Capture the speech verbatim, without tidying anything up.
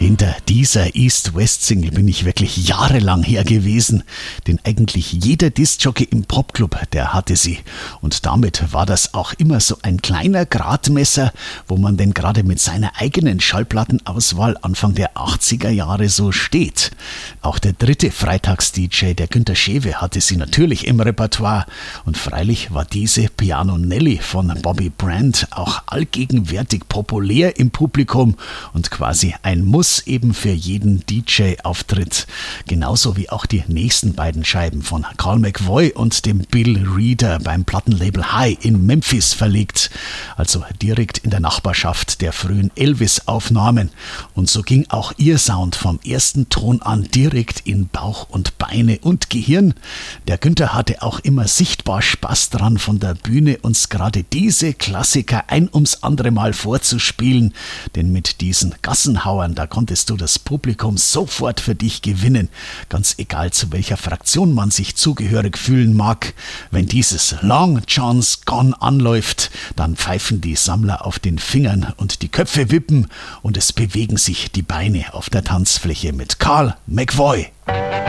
Hinter dieser East-West-Single bin ich wirklich jahrelang her gewesen, denn eigentlich jeder Diskjockey im Popclub, der hatte sie. Und damit war das auch immer so ein kleiner Gradmesser, wo man denn gerade mit seiner eigenen Schallplattenauswahl Anfang der achtziger Jahre so steht. Auch der dritte Freitags-D J, der Günter Schewe, hatte sie natürlich im Repertoire. Und freilich war diese Piano Nelly von Bobby Brandt auch allgegenwärtig populär im Publikum und quasi ein Muss eben für jeden D J-Auftritt. Genauso wie auch die nächsten beiden Scheiben von Carl McVoy und dem Bill Reader beim Plattenlabel High in Memphis verlegt. Also direkt in der Nachbarschaft der frühen Elvis-Aufnahmen. Und so ging auch ihr Sound vom ersten Ton an direkt in Bauch und Beine und Gehirn. Der Günter hatte auch immer sichtbar Spaß dran, von der Bühne uns gerade diese Klassiker ein ums andere Mal vorzuspielen. Denn mit diesen Gassenhauern, da konntest du das Publikum sofort für dich gewinnen, ganz egal zu welcher Fraktion man sich zugehörig fühlen mag. Wenn dieses Long John's Gone anläuft, dann pfeifen die Sammler auf den Fingern und die Köpfe wippen und es bewegen sich die Beine auf der Tanzfläche mit Carl McVoy.